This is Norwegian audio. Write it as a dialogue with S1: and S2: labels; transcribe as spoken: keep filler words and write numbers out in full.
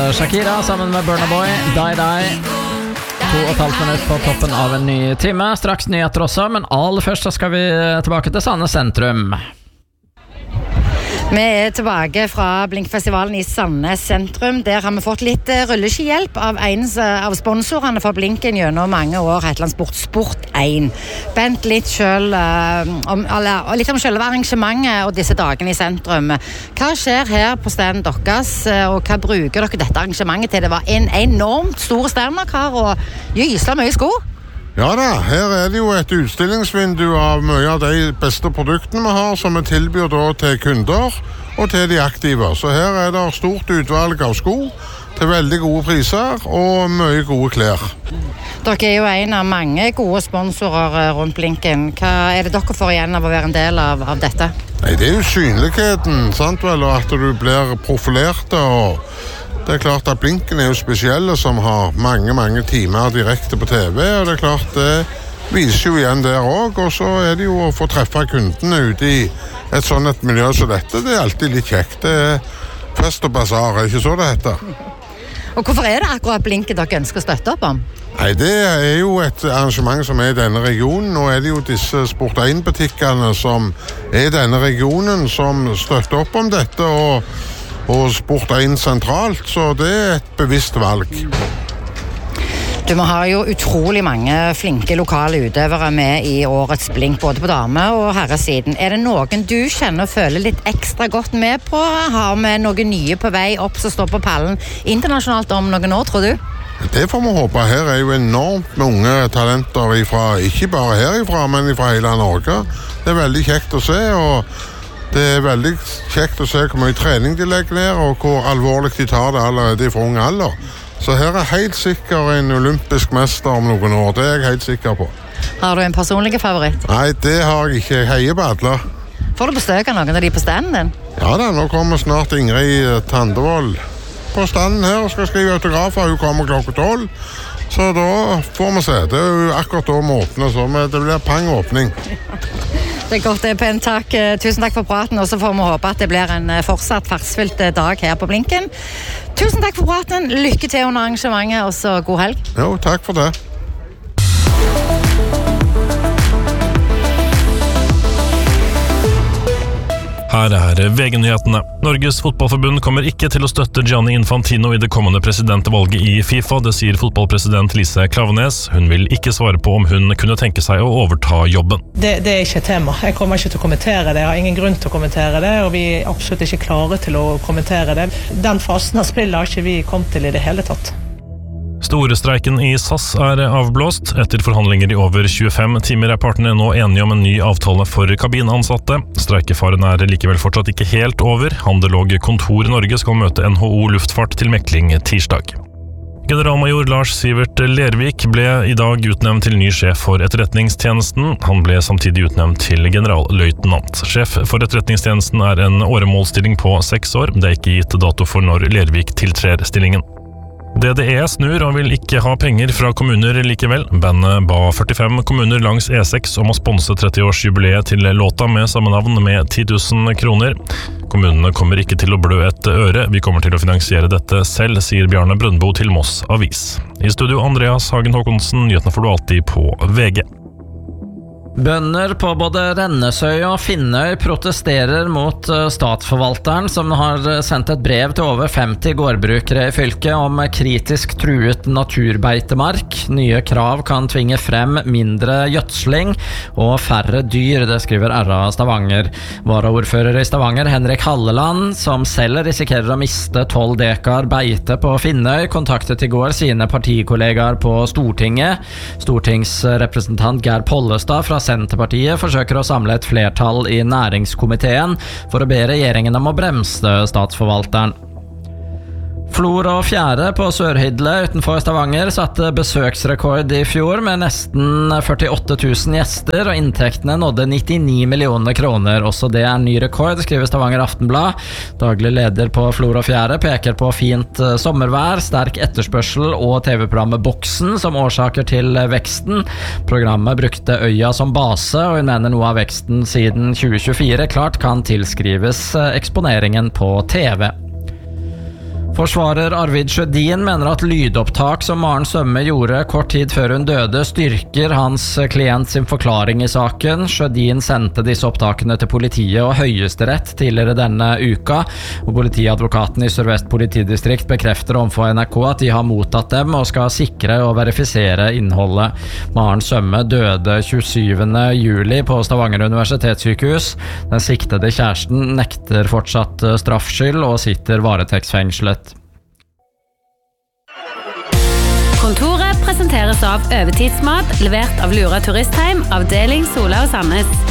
S1: Shakira sammen med Burna Boy, Die Die. To og et halvt minutt på toppen av en ny time. Straks nyheter også, men aller først så skal vi tilbake til Sandnes sentrum.
S2: Vi er tilbake fra Blinkfestivalen i Sandnes sentrum. Der har vi fått litt rulleskihjelp av en av sponsorene for Blinken gjennom mange år, Hetland Sport, Sport én. Bent litt selv om, eller, litt om selve arrangementet og disse dagene i sentrum. Hva skjer her på standen deres, og hva bruker dere dette arrangementet til? Det var en enormt stor standardkar og gysla mye sko.
S3: Ja da, her er det jo et utstillingsvindu av mye av de beste produktene vi har, som vi tilbyr da til kunder og til de aktive. Så her er det stort utvalg av sko til veldig gode priser og mye gode klær.
S2: Dere er jo en av mange gode sponsorer rundt Blinken. Hva er det dere får igjen av å være en del av, av dette?
S3: Nei, det er jo synligheten, sant vel, og at du blir profilert og det er klart at Blinken er jo spesielle som har mange, mange timer direkte på T V, og det er klart det viser jo igjen der også, og så er det jo å få treffe kundene ute i et sånt et miljø som dette, det er alltid litt kjekt. Det er fest og basar, er ikke så det heter?
S2: Og hvorfor er det akkurat Blinken dere ønsker å støtte opp om?
S3: Nei, det er jo et arrangement som er i denne regionen. Nå er det jo disse Sport én-butikkene som er i denne regionen som støtter opp om dette, og og Sport én sentralt, så det er et bevisst valg.
S2: Du må ha jo utrolig mange flinke lokale utøvere med i årets Blink, både på dame- og herresiden. Er det noen du kjenner og føler litt ekstra godt med på? Har vi noen nye på vei opp som står på pallen internasjonalt om noen år, tror du?
S3: Det får vi håpe. Her er jo enormt med unge talenter ifra, ikke bare herifra, men fra hele Norge. Det er veldig kjekt å se, og det er veldig kjekt å se hvor mye trening de legger ned, og hvor alvorlig de tar det allerede fra unge alder. Så her er helt sikkert en olympisk mester om noen år, det er jeg helt sikker på.
S2: Har du en personlig favoritt?
S3: Nei, det har jeg ikke. Jeg heier på alle.
S2: Får du besøke noen av de på standen din?
S3: Ja da, nå kommer snart Ingrid Tandevold på standen her og skal skrive autografer. Hun kommer klokka tolv, så da får vi se. Det er jo akkurat da vi åpner, så det blir pang åpning.
S2: Det er godt, det er pent, takk. Tusen takk for praten, og så får vi håpe at det blir en fortsatt fartsfylt dag her på Blinken. Tusen takk for praten, lykke til under arrangementet, og så god helg.
S3: Jo, takk for det.
S4: Her er V G-nyhetene. Norges fotballforbund kommer ikke til å støtte Gianni Infantino i det kommende presidentvalget i FIFA, det sier fotballpresident Lise Klaveness. Hun vil ikke svare på om hun kunne tenke seg å overta jobben.
S5: Det, det er ikke et tema. Jeg kommer ikke til å kommentere det. Jeg har ingen grunn til å kommentere det, og vi er absolutt ikke klare til å kommentere det. Den fasen av spillet har ikke vi kommet til i det hele tatt.
S4: Storestreiken i S A S er avblåst. Etter forhandlinger i over tjuefem timer er partene nå enige om en ny avtale for kabinansatte. Streikefaren er likevel fortsatt ikke helt over. Handel og Kontor Norge skal møte N H O Luftfart til mekling tirsdag. Generalmajor Lars Sivert Lervik ble i dag utnevnt til ny sjef for etterretningstjenesten. Han ble samtidig utnevnt til generalløytnant. Sjef for etterretningstjenesten er en åremålstilling på seks år. Det er ikke gitt dato for når Lervik tiltrer stillingen. D D E snur og vil ikke ha penger fra kommuner likevel. Bandet ba førtifem kommuner langs E seks om å sponse tretti-årsjubileet til låta med samme navn med ti tusen kroner. Kommunene kommer ikke til å blø et øre. Vi kommer til å finansiere dette selv, sier Bjarne Brøndbo til Moss Avis. I studio Andreas Hagen Håkonsen, nyhetene får du alltid på V G.
S1: Bønder på både Rennesøy og Finnøy protesterer mot statsforvalteren, som har sendt et brev til over femti gårdbrukere i fylket om kritisk truet naturbeitemark. Nye krav kan tvinge frem mindre gjødsling og færre dyr, det skriver R A Stavanger. Varaordfører i Stavanger, Henrik Halleland, som selv risikerer å miste tolv dekar beite på Finnøy, kontaktet i går sine partikollegaer på Stortinget. Stortingsrepresentant Geir Pollestad fra Senterpartiet forsøker å samle et flertall i næringskomiteen for å be regjeringen om å bremse statsforvalteren. Flor og fjære på Sørhydle utenfor Stavanger satte besøksrekord i fjor med nesten førtiåtte tusen gjester, og inntektene nådde nittini millioner kroner. Også det er ny rekord, skriver Stavanger Aftenblad. Daglig leder på Flor og fjære peker på fint sommervær, sterk etterspørsel og T V-programmet Boksen som årsaker til veksten. Programmet brukte øya som base, og hun mener noe av veksten siden tjue tjuefire klart kan tilskrives eksponeringen på T V. Forsvarer Arvid Sjødin mener at lydopptak som Maren Sømme gjorde kort tid før hun døde, styrker hans klient sin forklaring i saken. Sjødin sendte disse opptakene til politiet og Høyesterett tidligere denne uka, og politiadvokaten i Sør-Vest politidistrikt bekrefter overfor N R K at de har mottatt dem og skal sikre og verifisere innholdet. Maren Sømme døde tjuesyvende juli på Stavanger universitetssykehus. Den siktede kjæresten nekter fortsatt straffskyld og sitter varetektsfengslet.
S6: Kontoret presenteres av Øvetidsmat, levert av Lura Turistheim, avdeling Sola og Sandnes.